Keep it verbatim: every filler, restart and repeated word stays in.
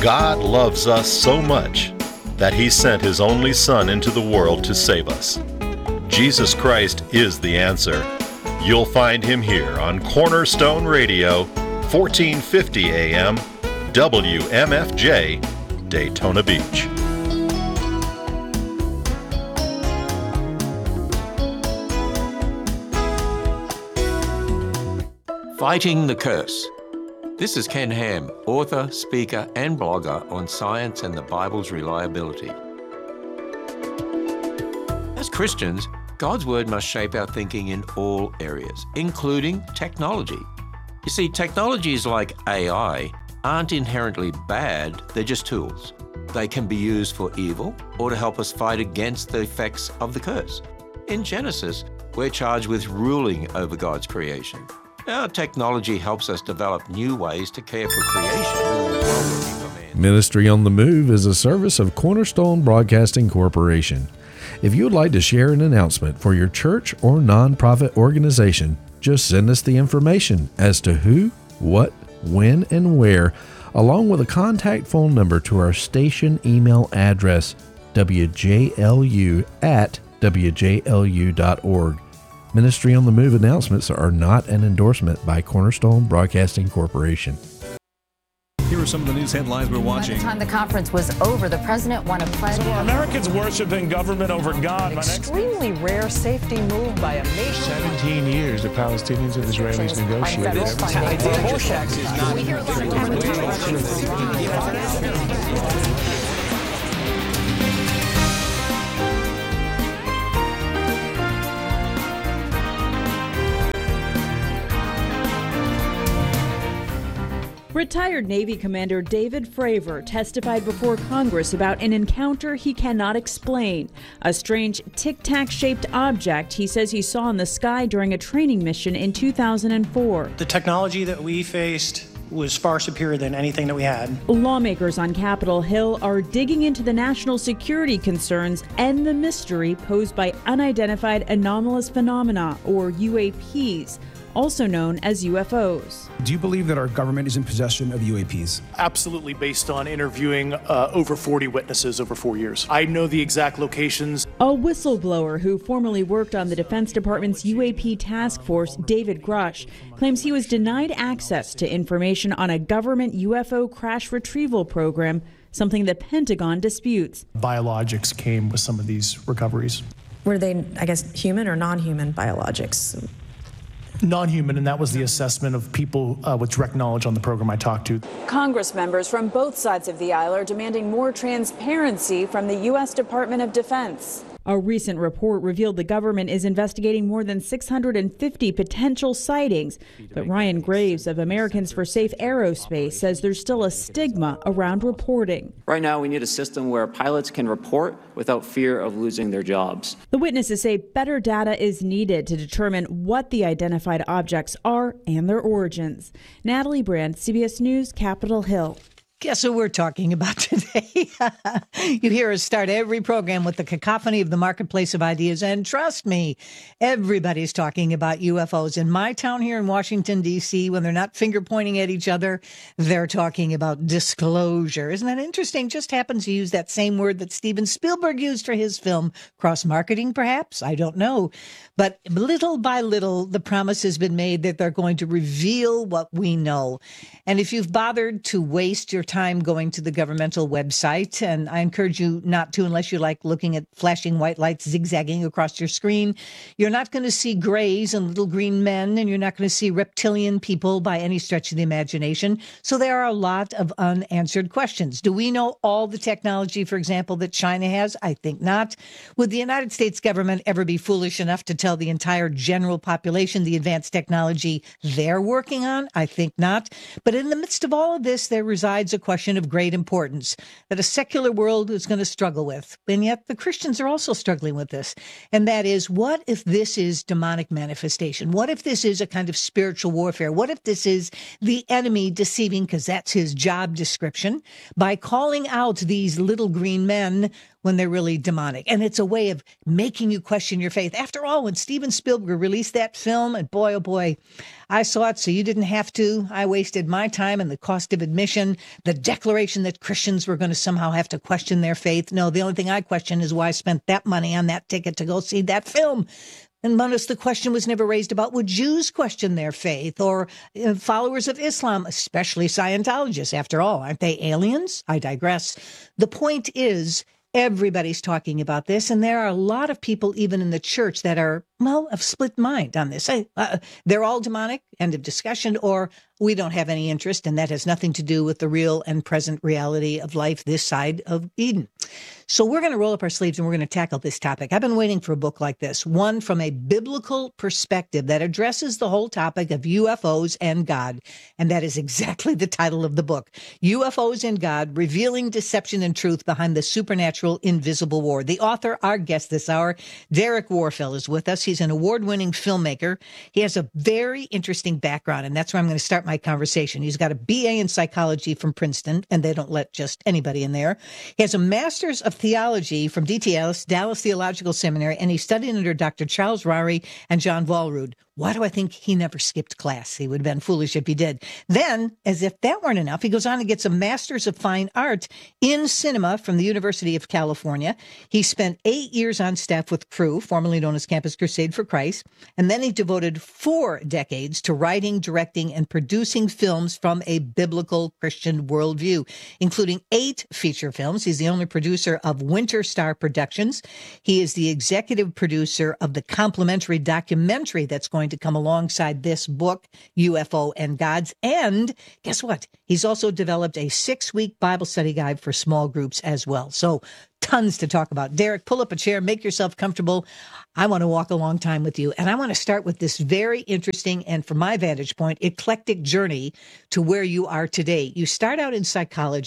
God loves us so much that He sent His only Son into the world to save us. Jesus Christ is the answer. You'll find Him here on Cornerstone Radio, fourteen fifty A M, W M F J, Daytona Beach. Fighting the Curse. This is Ken Ham, author, speaker, and blogger on science and the Bible's reliability. As Christians, God's Word must shape our thinking in all areas, including technology. You see, technologies like A I aren't inherently bad, they're just tools. They can be used for evil or to help us fight against the effects of the curse. In Genesis, we're charged with ruling over God's creation. Our technology helps us develop new ways to care for creation. Ministry on the Move is a service of Cornerstone Broadcasting Corporation. If you would like to share an announcement for your church or nonprofit organization, just send us the information as to who, what, when, and where, along with a contact phone number to our station email address, w j l u at w j l u dot org. Ministry on the Move announcements are not an endorsement by Cornerstone Broadcasting Corporation. Here are some of the news headlines we're watching. By the time the conference was over, the president won a pledge. So are Americans worshiping government over God? Extremely rare safety move by a nation. seventeen years the Palestinians and Israelis negotiated. We hear a lot of Retired Navy Commander David Fravor testified before Congress about an encounter he cannot explain. A strange tic-tac-shaped object he says he saw in the sky during a training mission in two thousand four. The technology that we faced was far superior than anything that we had. Lawmakers on Capitol Hill are digging into the national security concerns and the mystery posed by unidentified anomalous phenomena, or U A Ps, also known as U F Os. Do you believe that our government is in possession of U A Ps? Absolutely, based on interviewing uh, over forty witnesses over four years. I know the exact locations. A whistleblower who formerly worked on the Defense Department's U A P task force, David Grush, claims he was denied access to information on a government U F O crash retrieval program, something the Pentagon disputes. Biologics came with some of these recoveries. Were they, I guess, human or non-human biologics? Non-human, and that was the assessment of people uh, with direct knowledge on the program I talked to. Congress members from both sides of the aisle are demanding more transparency from the U S Department of Defense. A recent report revealed the government is investigating more than six hundred fifty potential sightings, but Ryan Graves of Americans for Safe Aerospace says there's still a stigma around reporting. Right now, we need a system where pilots can report without fear of losing their jobs. The witnesses say better data is needed to determine what the identified objects are and their origins. Natalie Brand, C B S News, Capitol Hill. Guess what we're talking about today? You hear us start every program with the cacophony of the marketplace of ideas. And trust me, everybody's talking about U F Os. In my town here in Washington, D C, when they're not finger pointing at each other, they're talking about disclosure. Isn't that interesting? Just happens to use that same word that Steven Spielberg used for his film. Cross-marketing, perhaps? I don't know. But little by little, the promise has been made that they're going to reveal what we know. And if you've bothered to waste your time going to the governmental website, and I encourage you not to unless you like looking at flashing white lights zigzagging across your screen, you're not going to see grays and little green men, and you're not going to see reptilian people by any stretch of the imagination. So there are a lot of unanswered questions. Do we know all the technology, for example, that China has? I think not. Would the United States government ever be foolish enough to tell the entire general population the advanced technology they're working on? I think not. But in the midst of all of this, there resides a question of great importance that a secular world is going to struggle with. And yet the Christians are also struggling with this. And that is, what if this is demonic manifestation? What if this is a kind of spiritual warfare? What if this is the enemy deceiving, because that's his job description, by calling out these little green men when they're really demonic. And it's a way of making you question your faith. After all, when Steven Spielberg released that film, and boy, oh boy, I saw it so you didn't have to. I wasted my time and the cost of admission, the declaration that Christians were going to somehow have to question their faith. No, the only thing I question is why I spent that money on that ticket to go see that film. And notice the question was never raised about would Jews question their faith or uh, followers of Islam, especially Scientologists. After all, aren't they aliens? I digress. The point is, everybody's talking about this, and there are a lot of people even in the church that are, well, of split mind on this. I, uh, they're all demonic, end of discussion, or we don't have any interest, and that has nothing to do with the real and present reality of life this side of Eden. So we're going to roll up our sleeves and we're going to tackle this topic. I've been waiting for a book like this, one from a biblical perspective that addresses the whole topic of U F Os and God. And that is exactly the title of the book, U F Os and God, Revealing Deception and Truth Behind the Supernatural Invisible War. The author, our guest this hour, Derek Warfel, is with us. He's an award-winning filmmaker. He has a very interesting background, and that's where I'm going to start my conversation. He's got a B A in psychology from Princeton, and they don't let just anybody in there. He has a master's of theology from D T L, Dallas Theological Seminary, and he studied under Doctor Charles Rari and John Walrud. Why do I think he never skipped class? He would have been foolish if he did. Then, as if that weren't enough, he goes on and gets a Master's of Fine Art in Cinema from the University of California. He spent eight years on staff with Cru, formerly known as Campus Crusade for Christ, and then he devoted four decades to writing, directing, and producing films from a biblical Christian worldview, including eight feature films. He's the only producer of Winter Star Productions. He is the executive producer of the complimentary documentary that's going to come alongside this book, U F O and Gods. And guess what? He's also developed a six-week Bible study guide for small groups as well. So tons to talk about. Derek, pull up a chair, make yourself comfortable. I want to walk a long time with you. And I want to start with this very interesting and, from my vantage point, eclectic journey to where you are today. You start out in psychology.